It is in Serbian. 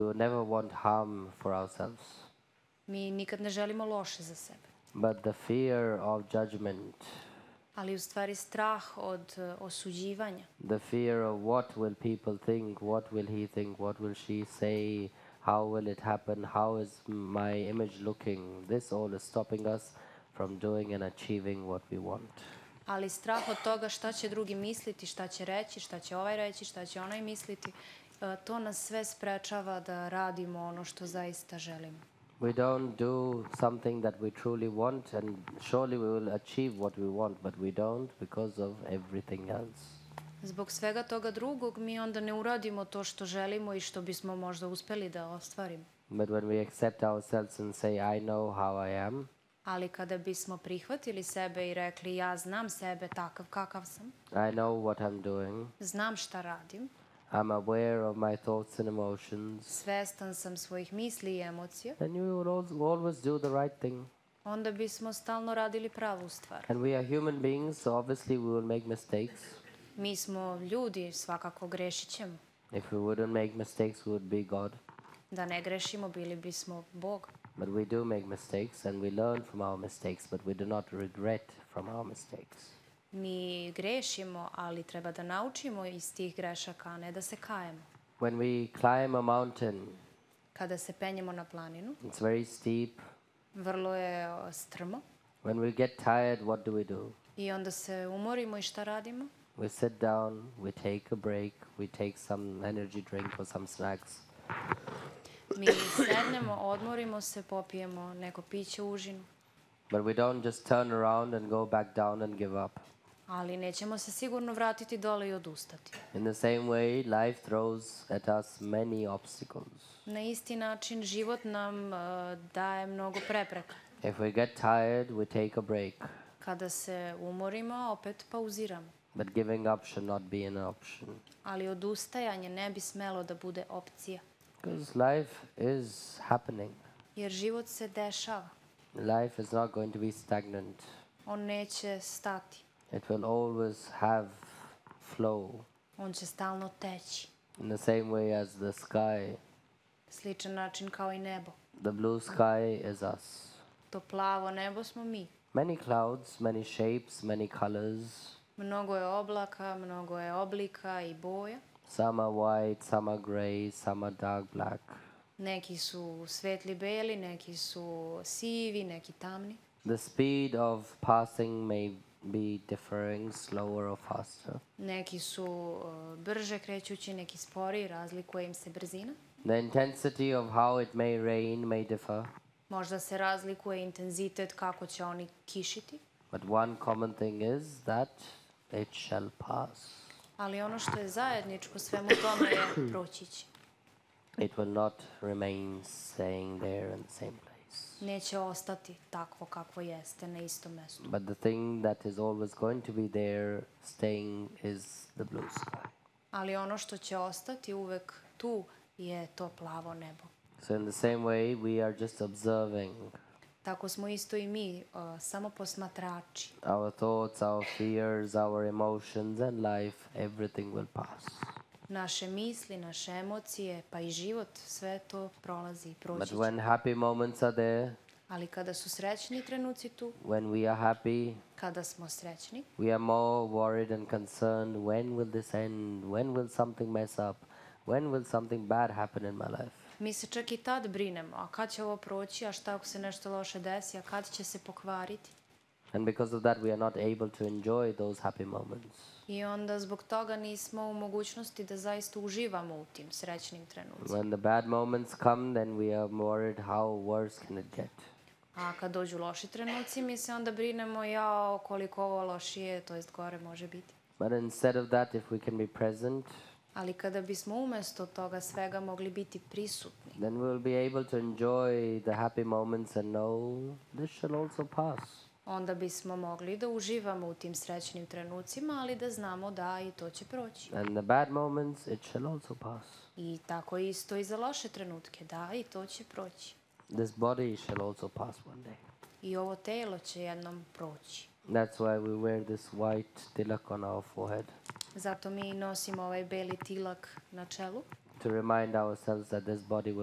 We never want harm for ourselves. Mi nikad ne želimo loše za sebe. But the fear of judgment, Ali u stvari strah od osuđivanja, the fear of what will people think, what will he think, what will she say, how will it happen, how is my image looking, this all is stopping us from doing and achieving what we want. ali strah od toga šta će drugi misliti, šta će reći, šta će ovaj reći, šta će onaj misliti, to nas sve sprečava da radimo ono što zaista želimo. We don't do something that we truly want, and surely we will achieve what we want, but we don't because of everything else. Zbog svega toga drugog mi onda ne uradimo to što želimo i što bismo možda uspeli da ostvarimo. But when we accept ourselves and say, I know how I am, Ali kada bismo prihvatili sebe i rekli ja znam sebe takav kakav sam, I know what I'm doing, znam šta radim, I'm aware of my thoughts and emotions, svestan sam svojih misli i emocija, then you will always do the right thing. onda bismo stalno radili pravu stvar. And we are human beings, so obviously we will make mistakes. Mi smo ljudi, svakako grešit ćemo. If we wouldn't make mistakes, we would be God. Da ne grešimo, bili bismo Bog. But we do make mistakes, and we learn from our mistakes, but we do not regret from our mistakes. Mi grešimo, ali treba da naučimo iz tih grešaka, a ne da se kajemo. When we climb a mountain, Kada se penjemo na planinu, it's very steep. vrlo je strmo When we get tired, what do we do? i onda se umorimo i šta radimo? We sit down, we take a break, we take some energy drink or some snacks. Mi sednemo, odmorimo se, popijemo neko piće, užinu, But we don't just turn around and go back down and give up. ali nećemo se sigurno vratiti dole i odustati. In the same way, life throws at us many obstacles. Na isti način život nam daje mnogo prepreka. If we get tired, we take a break. Kada se umorimo, opet pauziramo. But giving up should not be an option. Ali odustajanje ne bi smelo da bude opcija. Because life is happening. Jer život se dešava. Life is not going to be stagnant. On neće stati. It will always have flow. On će stalno teći. In the same way as the sky. Sličan način kao i nebo. The blue sky is us. To plavo nebo smo mi. Many clouds, many shapes, many colors. Mnogo je oblaka, mnogo je oblika i boja. Some are white, some are gray, some are dark black. Neki su svetli beli, neki su sivi, neki tamni. The speed of passing may be differing, slower or faster. Neki su brže krećući, neki spori, razlikuje im se brzina. The intensity of how it may rain may differ, Možda se razlikuje intenzitet kako će oni kišiti, but one common thing is that it shall pass. ali ono što je zajedničko svemu tome je proći će. It will not remain staying there in the same place. Neće ostati takvo kakvo jeste na istom mestu. But the thing that is always going to be there, staying, is the blue sky. Ali ono što će ostati uvek tu je to plavo nebo. So in the same way, we are just observing. Tako smo isto i mi, samo posmatrači. Our thoughts, our fears, our emotions and life, everything will pass. Naše misli, naše emocije, pa i život, sve to prolazi i But proći će. when happy moments are there, Ali kada su srećni trenuci tu, when we are happy, kada smo srećni, we are more worried and concerned. When will this end? When will something mess up? When will something bad happen in my life? mi se čak i tad brinemo. A kad će ovo proći, a šta ako se nešto loše desi, a kad će se pokvariti? And because of that, we are not able to enjoy those happy moments. I onda zbog toga nismo u mogućnosti da zaista uživamo u tim srećnim trenucima. When the bad moments come, then we are worried how worse can it get. A kad dođu loši trenuci, mi se onda brinemo jao koliko ovo lošije, to jest gore može biti. But instead of that, if we can be present, Ali kada bismo umesto toga svega mogli biti prisutni, then we will be able to enjoy the happy moments and know this shall also pass. onda bismo mogli da uživamo u tim srećnim trenucima, ali da znamo da i to će proći. And the bad moments, it shall also pass. I tako isto i za loše trenutke, da i to će proći. This body shall also pass one day. I ovo telo će jednom proći. That's why we wear this white tilak on our forehead. Zato mi nosimo ovaj beli tilak na čelu. to remind ourselves that this body will